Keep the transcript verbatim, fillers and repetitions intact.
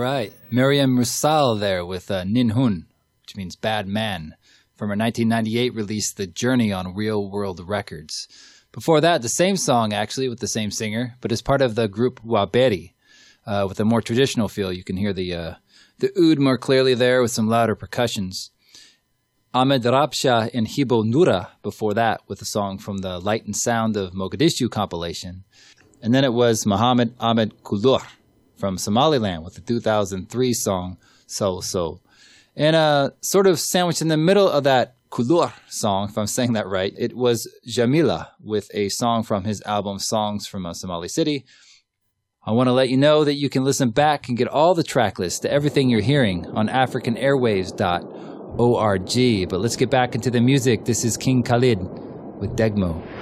right. Miriam Mursal there with uh, Nin Hun, which means bad man, from her nineteen ninety-eight release, The Journey, on Real World Records. Before that, the same song, actually, with the same singer, but as part of the group Waberi, uh, with a more traditional feel. You can hear the uh, the oud more clearly there with some louder percussions. Ahmed Rabsha and Hibo Nura before that, with a song from the Light and Sound of Mogadishu compilation. And then it was Muhammad Ahmed Kulur from Somaliland with the two thousand three song So So. And uh, sort of sandwiched in the middle of that Kulur song, if I'm saying that right, it was Jamila with a song from his album Songs from a Somali City. I want to let you know that you can listen back and get all the track lists to everything you're hearing on african airwaves dot org. But let's get back into the music. This is King Khalid with Degmo.